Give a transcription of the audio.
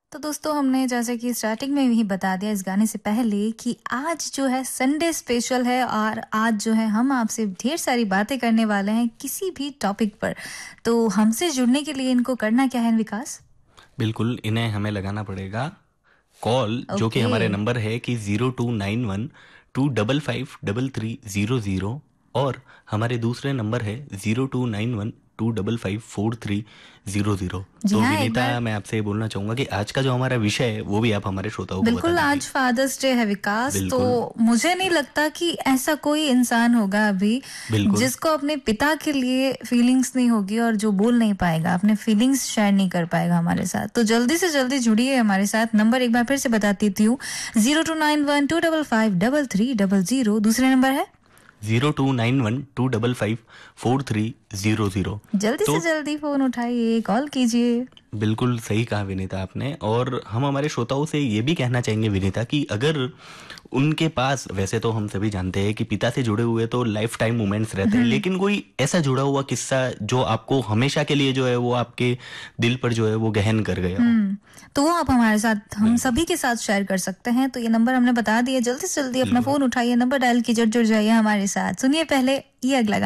तो दोस्तों हमने जैसे कि स्टार्टिंग में ही बता दिया इस गाने से पहले कि आज जो है संडे स्पेशल है और आज जो है हम आपसे ढेर सारी बातें करने वाले हैं किसी भी टॉपिक पर। तो हमसे जुड़ने के लिए इनको करना क्या है विकास? बिल्कुल, इन्हें हमें लगाना पड़ेगा कॉल, जो कि ओके। हमारे नंबर है कि 0291 255 3300 और हमारे दूसरे नंबर है 0291 255 4300। जी तो हाँ, एक विनीता, बार मैं आपसे ये बोलना चाहूँगा कि आज का जो हमारा विषय है वो भी आप हमारे श्रोताओं को बता बिल्कुल। आज दीजिए। फादर्स डे है विकास, तो बिल्कुल, मुझे नहीं लगता कि ऐसा कोई इंसान होगा अभी बिल्कुल, जिसको अपने पिता के लिए फीलिंग्स नहीं होगी और जो बोल नहीं पाएगा, अपने फीलिंग्स शेयर नहीं कर पाएगा हमारे साथ। तो जल्दी से जल्दी जुड़िए हमारे साथ। नंबर एक बार फिर से बता देती हूँ, 0291 255 3300। दूसरे नंबर है 0291 255 4300। जल्दी से तो जल्दी फोन उठाइए, कॉल कीजिए। बिल्कुल सही कहा विनीता आपने। और हम हमारे श्रोताओं से ये भी कहना चाहेंगे विनीता कि अगर उनके पास, वैसे तो हम सभी जानते हैं कि पिता से जुड़े हुए तो लाइफ टाइम मोमेंट्स रहते हैं, लेकिन कोई ऐसा जुड़ा हुआ किस्सा जो आपको हमेशा के लिए जो है वो आपके दिल पर जो है वो गहन कर गया हो। तो वो आप हमारे साथ, हम बिल्कुल, सभी के साथ शेयर कर सकते हैं। तो ये नंबर हमने बता दिया, जल्दी से जल्दी अपना बिल्कुल। फोन उठाइए, नंबर डायल कीजिए, जुड़ जाइए हमारे साथ। सुनिए पहले ये अगला